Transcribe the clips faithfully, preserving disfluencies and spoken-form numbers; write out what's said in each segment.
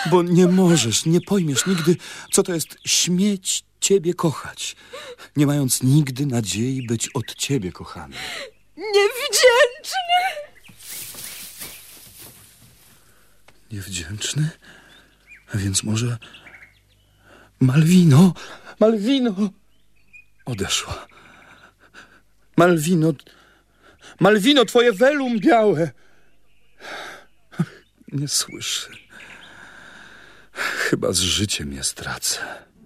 bo nie możesz, nie pojmiesz nigdy, co to jest śmieć ciebie kochać, nie mając nigdy nadziei być od ciebie kochany. Niewdzięczny! Niewdzięczny? A więc może... Malwino! Malwino! Odeszła. Malwino... Malwino, twoje welum białe! Nie słyszy. Chyba z życiem je stracę.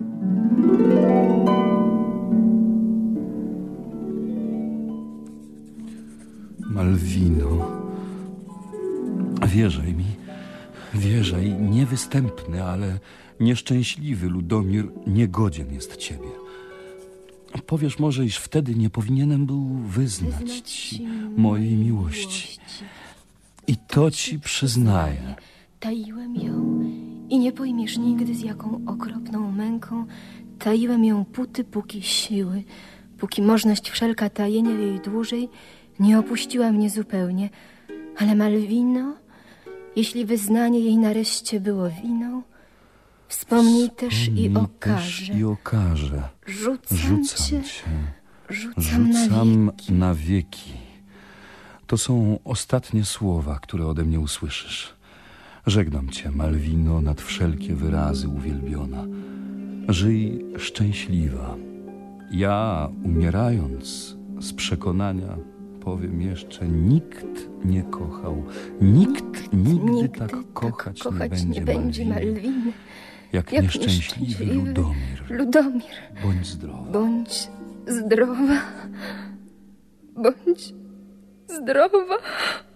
Malwino, wierzaj mi, wierzaj, niewystępny, ale nieszczęśliwy Ludomir niegodzien jest ciebie. Powiesz może, iż wtedy nie powinienem był wyznać, wyznać ci mojej miłości. miłości. I to ci przyznaję. Taiłem ją i nie pojmiesz nigdy, z jaką okropną męką taiłem ją póty, póki siły, póki możność wszelka tajenia jej dłużej nie opuściła mnie zupełnie. Ale Malwino, jeśli wyznanie jej nareszcie było winą, wspomnij też Wspomnij i okaże. Też i okaże. Rzucam, Rzucam cię, cię. Rzucam, Rzucam na wieki. na wieki. To są ostatnie słowa, które ode mnie usłyszysz. Żegnam cię, Malwino, nad wszelkie wyrazy uwielbiona. Żyj szczęśliwa. Ja, umierając z przekonania, powiem jeszcze, nikt nie kochał, nikt nigdy, nigdy tak tak kochać, kochać nie będzie, nie będzie Malwiny, Malwiny, jak, jak nieszczęśliwy nieszczęśliwy Ludomir. Ludomir. Bądź zdrowa. Bądź zdrowa. Bądź zdrowa.